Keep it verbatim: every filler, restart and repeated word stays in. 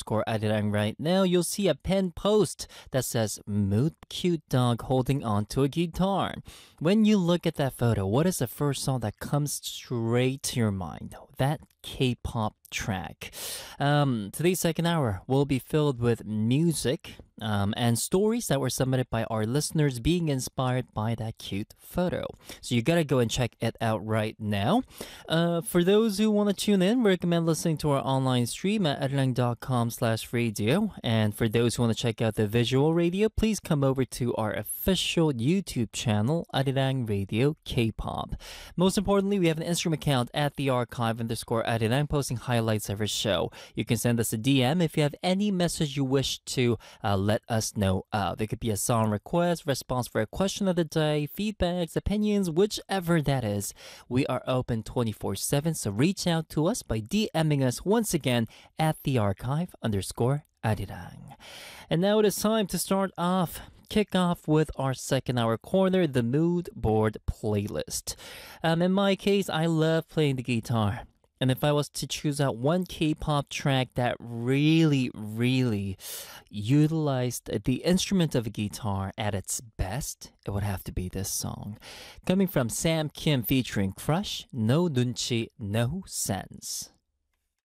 underscore Arirang right now, you'll see a pinned post that says mood cute dog holding onto a guitar. When you look at that photo, what is the first song that comes straight to your mind? That K-pop track. Um, today's second hour will be filled with music um, and stories that were submitted by our listeners being inspired by that cute photo. So you gotta go and check it out right now. Uh, for those who want to tune in, we recommend listening to our online stream at arirang.com slash radio. And for those who want to check out the visual radio, please come over to our official YouTube channel, Arirang Radio K-pop. Most importantly, we have an Instagram account at the archive underscore Arirang, posting highlights of our show. You can send us a D M if you have any message you wish to uh, let us know of. It could be a song request, response for a question of the day, feedbacks, opinions, whichever that is. We are open twenty-four seven, so reach out to us by DMing us once again at the archive underscore Arirang. And now it is time to start off. Kick off with our second hour corner, the mood board playlist. Um, in my case, I love playing the guitar. And if I was to choose out one K-pop track that really, really utilized the instrument of a guitar at its best, it would have to be this song. Coming from Sam Kim featuring Crush, No Nunchi, No Sense.